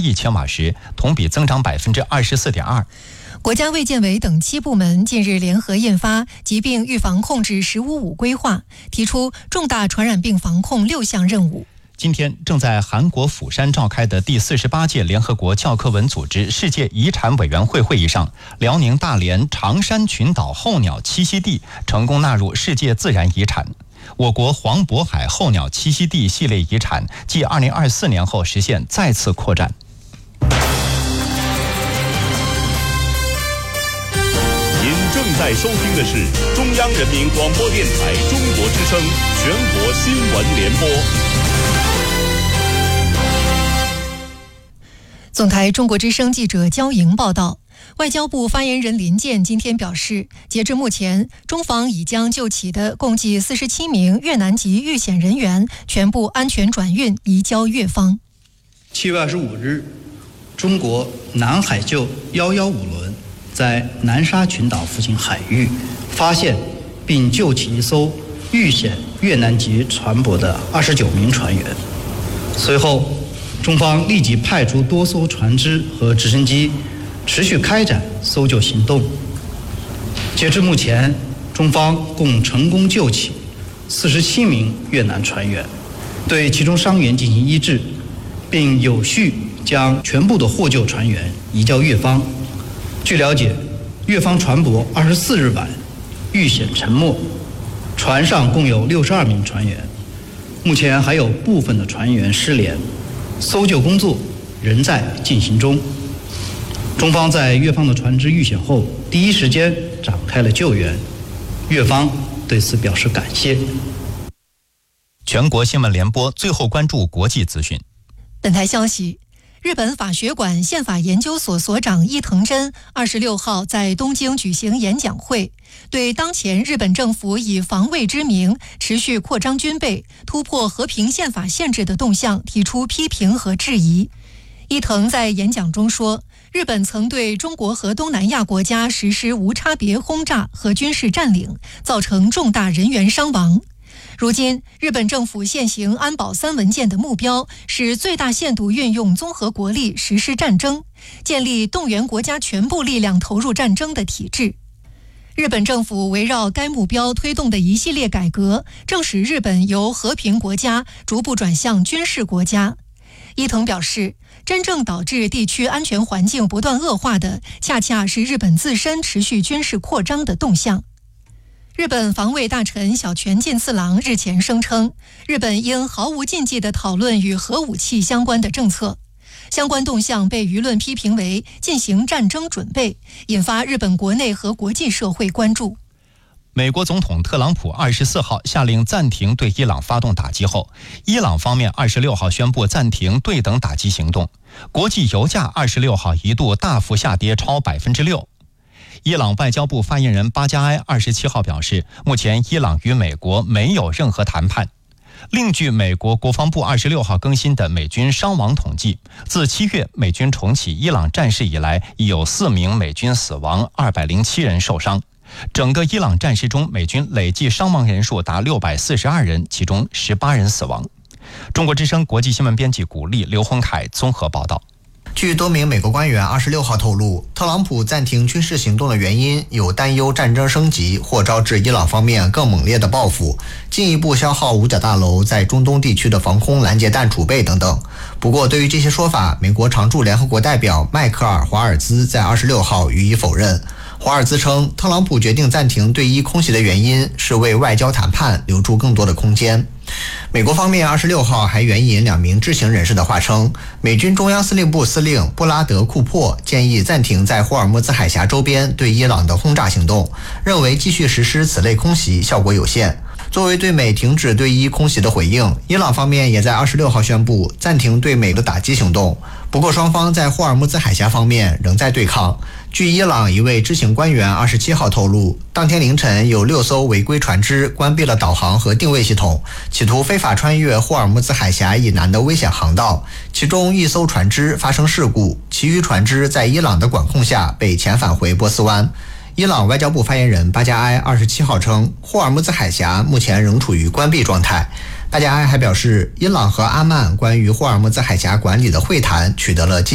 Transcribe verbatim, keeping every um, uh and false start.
亿千瓦时，同比增长百分之二十四点二。 国家卫健委等七部门近日联合印发《疾病预防控制“十五五”规划》，提出重大传染病防控六项任务。 今天正在韩国釜山召开的第四十八届联合国教科文组织世界遗产委员会会议上，辽宁大连长山群岛候鸟栖息地成功纳入世界自然遗产。我国黄渤海候鸟栖息地系列遗产继二零二四年后实现再次扩展。 您正在收听的是中央人民广播电台中国之声全国新闻联播。 总台中国之声记者焦莹报道，外交部发言人林健今天表示，截至目前，中方已将就起的共计四十七名越南籍遇险人员全部安全转运移交越方。 七月二十五日，中国南海救一一五轮在南沙群岛附近海域发现并救起一艘遇险越南籍船舶的二十九名船员。随后，中方立即派出多艘船只和直升机，持续开展搜救行动。截至目前，中方共成功救起四十七名越南船员，对其中伤员进行医治，并有序将全部的获救船员移交越方。据了解，越方船舶二十四日晚遇险沉没，船上共有六十二名船员，目前还有部分的船员失联，搜救工作仍在进行中。中方在越方的船只遇险后，第一时间展开了救援，越方对此表示感谢。 全国新闻联播最后关注国际资讯。 本台消息，日本法学馆宪法研究所所长伊藤真二十六号在东京举行演讲会，对当前日本政府以防卫之名持续扩张军备、突破和平宪法限制的动向提出批评和质疑。伊藤在演讲中说，日本曾对中国和东南亚国家实施无差别轰炸和军事占领，造成重大人员伤亡。如今，日本政府现行安保三文件的目标是最大限度运用综合国力实施战争，建立动员国家全部力量投入战争的体制。日本政府围绕该目标推动的一系列改革，正使日本由和平国家逐步转向军事国家。伊藤表示，真正导致地区安全环境不断恶化的，恰恰是日本自身持续军事扩张的动向。日本防卫大臣小泉进次郎日前声称，日本应毫无禁忌地讨论与核武器相关的政策。相关动向被舆论批评为进行战争准备，引发日本国内和国际社会关注。 美国总统特朗普二十四号下令暂停对伊朗发动打击后，伊朗方面二十六号宣布暂停对等打击行动。国际油价二十六号一度大幅下跌超百分之六。伊朗外交部发言人巴加埃二十七号表示，目前伊朗与美国没有任何谈判。另据美国国防部二十六号更新的美军伤亡统计，自七月美军重启伊朗战事以来，已有四名美军死亡，二百零七人受伤。整个伊朗战事中，美军累计伤亡人数达六百四十二人，其中十八人死亡。中国之声国际新闻编辑古丽、刘洪凯综合报道。 据多名美国官员二十六号透露，特朗普暂停军事行动的原因有担忧战争升级或招致伊朗方面更猛烈的报复，进一步消耗五角大楼在中东地区的防空拦截弹储备等等。不过，对于这些说法，美国常驻联合国代表迈克尔·华尔兹在二十六号予以否认。华尔兹称，特朗普决定暂停对伊空袭的原因是为外交谈判留出更多的空间。美国方面二十六号还援引两名知情人士的话称，美军中央司令部司令布拉德·库珀建议暂停在霍尔木兹海峡周边对伊朗的轰炸行动，认为继续实施此类空袭效果有限。作为对美停止对伊空袭的回应，伊朗方面也在二十六号宣布暂停对美的打击行动。不过，双方在霍尔木兹海峡方面仍在对抗。据伊朗一位知情官员二十七号透露，当天凌晨有六艘违规船只关闭了导航和定位系统，企图非法穿越霍尔木兹海峡以南的危险航道，其中一艘船只发生事故，其余船只在伊朗的管控下被遣返回波斯湾。伊朗外交部发言人巴加埃二十七号称，霍尔木兹海峡目前仍处于关闭状态。巴加埃还表示，伊朗和阿曼关于霍尔木兹海峡管理的会谈取得了